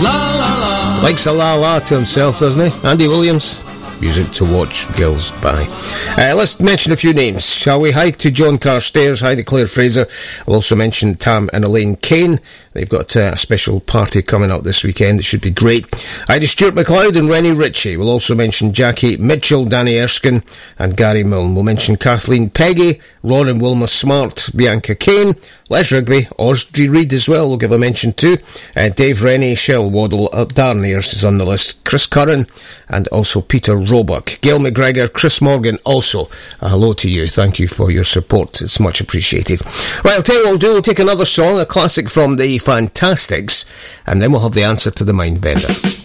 Likes a la-la to himself, doesn't he? Andy Williams. Music to watch girls by. Let's mention a few names, shall we? Hi to John Carstairs, hi to Claire Fraser. We'll also mention Tam and Elaine Kane. They've got a special party coming up this weekend. It should be great. Hi to Stuart McLeod and Rennie Ritchie. We'll also mention Jackie Mitchell, Danny Erskine and Gary Milne. We'll mention Kathleen Peggy, Ron and Wilma Smart, Bianca Kane, Les Rigby, Audrey Reid as well, we'll give a mention too. Dave Rennie, Shell Waddle, Darren Ayres is on the list, Chris Curran, and also Peter Roebuck. Gail McGregor, Chris Morgan also. Hello to you. Thank you for your support. It's much appreciated. Right, I'll tell you what we'll do. We'll take another song, a classic from the Fantastics, and then we'll have the answer to the Mind Bender.